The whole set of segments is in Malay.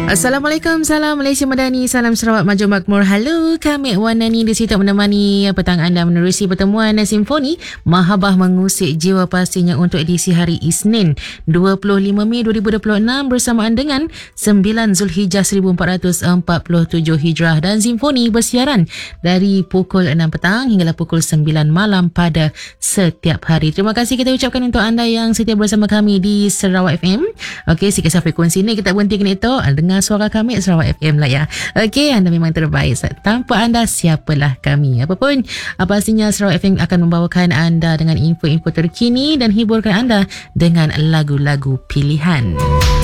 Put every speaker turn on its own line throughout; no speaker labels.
Assalamualaikum, salam Malaysia Madani, salam Sarawak Maju Makmur. Halo, kami Wanani di situ menemani petang anda menerusi pertemuan Simfoni Mahabah Mengusik Jiwa pastinya untuk edisi hari Isnin 25 Mei 2026 bersamaan dengan 9 Zulhijjah 1447 Hijrah, dan Simfoni bersiaran dari pukul 6 petang hinggalah pukul 9 malam pada setiap hari. Terima kasih kita ucapkan untuk anda yang setia bersama kami di Sarawak FM. Okey, sikit frekuensi ni kita berhentikan itu dengan suara kami Sarawak FM lah ya. Okey, anda memang terbaik. Tanpa anda, siapalah kami. Apapun, pastinya Sarawak FM akan membawakan anda dengan info-info terkini dan hiburkan anda dengan lagu-lagu pilihan.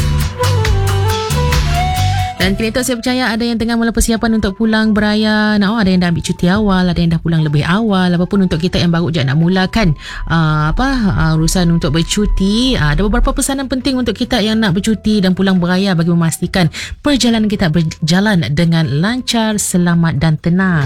Dan kini tu saya percaya ada yang tengah mula persiapan untuk pulang beraya. Ada yang dah ambil cuti awal, ada yang dah pulang lebih awal. Apapun untuk kita yang baru je nak mulakan urusan untuk bercuti. Ada beberapa pesanan penting untuk kita yang nak bercuti dan pulang beraya bagi memastikan perjalanan kita berjalan dengan lancar, selamat dan tenang.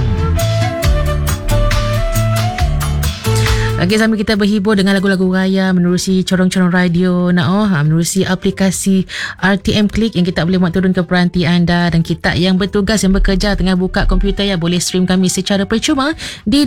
Okey, sambil kita berhibur dengan lagu-lagu raya menerusi corong-corong radio, menerusi aplikasi RTM Click yang kita boleh muat turun ke peranti anda, dan kita yang bertugas, yang bekerja tengah buka komputer ya, boleh stream kami secara percuma di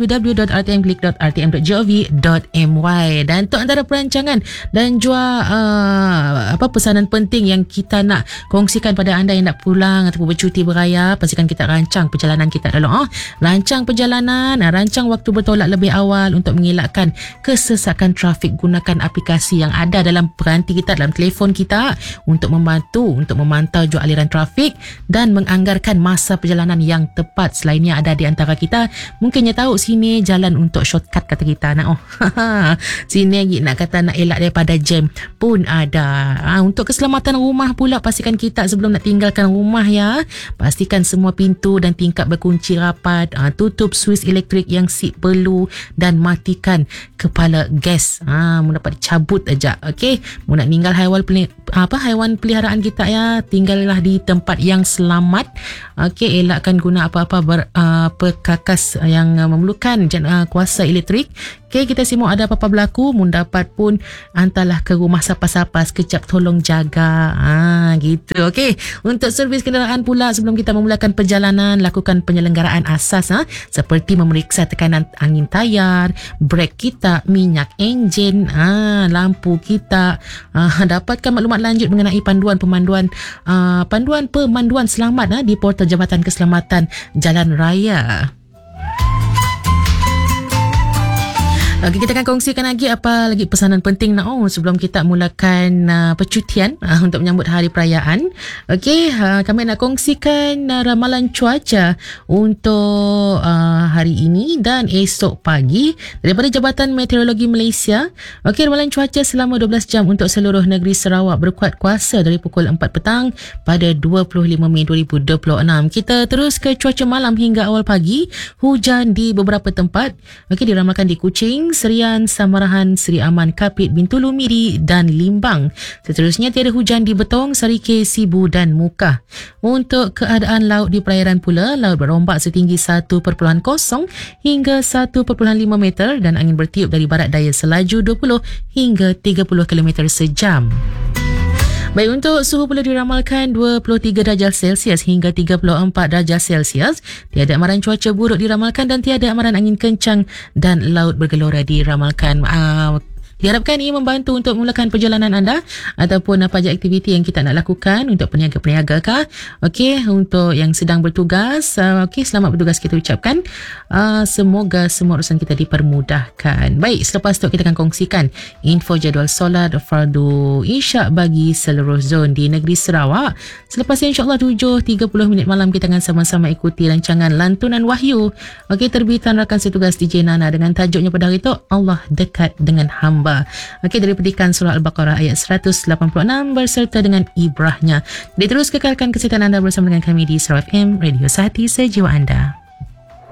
www.rtmclick.rtm.gov.my. Dan untuk antara perancangan dan jua pesanan penting yang kita nak kongsikan pada anda yang nak pulang ataupun bercuti beraya, pastikan kita rancang perjalanan kita dulu. Rancang perjalanan, rancang waktu bertolak lebih awal untuk mengelakkan kesesakan trafik. Gunakan aplikasi yang ada dalam peranti kita, dalam telefon kita, untuk membantu untuk memantau jua aliran trafik dan menganggarkan masa perjalanan yang tepat. Selainnya ada di antara kita mungkinnya tahu sini jalan untuk shortcut kata kita sini lagi nak kata nak elak daripada jam pun ada. Untuk keselamatan rumah pula, pastikan kita sebelum nak tinggalkan rumah ya, pastikan semua pintu dan tingkap berkunci rapat, tutup suis elektrik yang si perlu, dan matikan kepala gas. Mu dapat dicabut aja. Okey, mu nak tinggal haiwan peliharaan kita ya, tinggallah di tempat yang selamat. Okey, elakkan guna apa-apa perkakas yang memerlukan kuasa elektrik. Okey, kita semua ada apa-apa berlaku, mu dapat pun hantarlah ke rumah siapa-siapa sekejap, tolong jaga. Gitu. Okey, untuk servis kenderaan pula, sebelum kita memulakan perjalanan, lakukan penyelenggaraan asas seperti memeriksa tekanan angin tayar, brek kita, minyak enjin, lampu kita. Dapatkan maklumat lanjut mengenai panduan pemanduan selamat di portal Jabatan Keselamatan Jalan Raya. Okay, kita akan kongsikan lagi apa lagi pesanan penting sebelum kita mulakan percutian untuk menyambut hari perayaan. Okey, kami nak kongsikan ramalan cuaca untuk hari ini dan esok pagi daripada Jabatan Meteorologi Malaysia. Okey, ramalan cuaca selama 12 jam untuk seluruh negeri Sarawak berkuat kuasa dari pukul 4 petang pada 25 Mei 2026. Kita terus ke cuaca malam hingga awal pagi. Hujan di beberapa tempat. Okey, diramalkan di Kuching, Serian, Samarahan, Seri Aman, Kapit, Bintulu, Miri dan Limbang. Seterusnya tiada hujan di Betong, Sarike, Sibu dan Mukah. Untuk keadaan laut di perairan pula, laut berombak setinggi 1.0 hingga 1.5 meter dan angin bertiup dari barat daya selaju 20 hingga 30 km sejam. Baik, untuk suhu pula diramalkan 23 darjah Celsius hingga 34 darjah Celsius. Tiada amaran cuaca buruk diramalkan dan tiada amaran angin kencang dan laut bergelora diramalkan. Diharapkan ia membantu untuk memulakan perjalanan anda ataupun apa saja aktiviti yang kita nak lakukan untuk peniaga-peniaga kah. Okey, untuk yang sedang bertugas, selamat bertugas kita ucapkan. Semoga semua urusan kita dipermudahkan. Baik, selepas itu kita akan kongsikan info jadual solat fardu Isyak bagi seluruh zon di negeri Sarawak. Selepas ini insya-Allah 7.30 minit malam kita akan sama-sama ikuti rancangan Lantunan Wahyu. Okey, terbitan rakan setugas DJ Nana dengan tajuknya pada hari itu, Allah dekat dengan hamba. Okey, dari petikan surah Al-Baqarah ayat 186 berserta dengan ibrahnya. Jadi terus kekalkan kesihatan anda bersama dengan kami di Sarawak FM, Radio Sehati Sejiwa Anda.